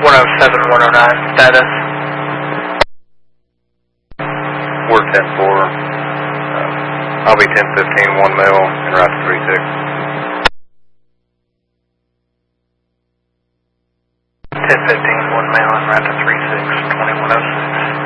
107-109 status. We're 10-4. I'll be 10-15, 1 mil, and route to 36. 10-15, 1 mile, and route to 36, 2106.